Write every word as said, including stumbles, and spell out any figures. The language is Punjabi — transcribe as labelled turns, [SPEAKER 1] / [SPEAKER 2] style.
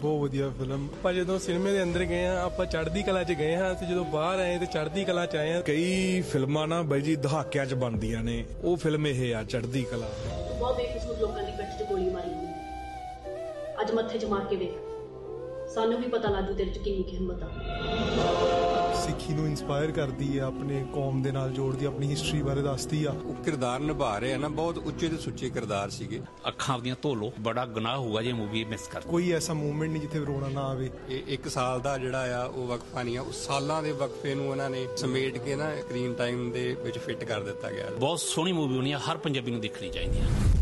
[SPEAKER 1] ਬਹੁਤ ਵਧੀਆ ਫਿਲਮ। ਆਪਾਂ ਜਦੋਂ ਸਿਨੇਮੇ ਦੇ ਅੰਦਰ ਗਏ ਆ ਆਪਾਂ ਚੜ੍ਹਦੀ ਕਲਾ 'ਚ ਗਏ ਹਾਂ ਤੇ ਜਦੋਂ ਬਾਹਰ ਆਏ ਤੇ ਚੜ੍ਹਦੀ ਕਲਾ 'ਚ ਆਏ ਆ।
[SPEAKER 2] ਕਈ ਫਿਲਮਾਂ ਨਾ ਬਾਈ ਜੀ ਦਹਾਕਿਆਂ 'ਚ ਬਣਦੀਆਂ ਨੇ, ਉਹ ਫਿਲਮ ਇਹ ਆ ਚੜ੍ਹਦੀ ਕਲਾ।
[SPEAKER 3] ਬਹੁਤ ਬੇਕਸੂਰ ਲੋਕਾਂ ਦੀ ਪਿੱਠ 'ਚ ਗੋਲੀ ਮਾਰੀ ਗਈ, ਅੱਜ ਮੱਥੇ 'ਚ ਮਾਰ ਕੇ ਵੇਖ, ਸਾਨੂੰ ਵੀ ਪਤਾ ਲੱਗੂ ਤੇਰੇ 'ਚ ਕਿੰਨੀ ਕੁ ਹਿੰਮਤ ਆ।
[SPEAKER 1] ਸਿੱਖੀ ਨੂੰ ਇਨਸਪਾਇਰ ਕਰਦੀ ਹੈ, ਆਪਣੇ ਕੌਮ ਦੇ ਨਾਲ ਜੋੜਦੀ, ਆਪਣੀ ਹਿਸਟਰੀ ਬਾਰੇ ਦੱਸਦੀ ਆ।
[SPEAKER 4] ਉਹ ਕਿਰਦਾਰ ਨਿਭਾ ਰਹੇ ਆ ਨਾ, ਬਹੁਤ ਉੱਚੇ ਤੇ ਸੁੱਚੇ ਕਿਰਦਾਰ ਸੀਗੇ।
[SPEAKER 5] ਅੱਖਾਂ ਆਪਦੀਆਂ ਧੋ ਲੋ, ਬੜਾ ਗੁਨਾਹ ਹੋਊਗਾ ਜੇ ਮੂਵੀ ਮਿਸ ਕਰ।
[SPEAKER 1] ਕੋਈ ਐਸਾ ਮੂਵਮੈਂਟ ਨਹੀਂ ਜਿੱਥੇ ਰੋਣਾ ਨਾ ਆਵੇ।
[SPEAKER 4] ਇਹ ਇੱਕ ਸਾਲ ਦਾ ਜਿਹੜਾ ਆ ਉਹ ਵਕਫਾ ਨਹੀਂ ਆ, ਉਸ ਸਾਲਾਂ ਦੇ ਵਕਫੇ ਨੂੰ ਉਹਨਾਂ ਨੇ ਸਮੇਟ ਕੇ ਨਾ ਸਕਰੀਨ ਟਾਈਮ ਦੇ ਵਿੱਚ ਫਿੱਟ ਕਰ ਦਿੱਤਾ ਗਿਆ।
[SPEAKER 5] ਬਹੁਤ ਸੋਹਣੀ ਮੂਵੀ ਹੋਣੀ ਆ, ਹਰ ਪੰਜਾਬੀ ਨੂੰ ਦੇਖਣੀ ਚਾਹੀਦੀ ਆ।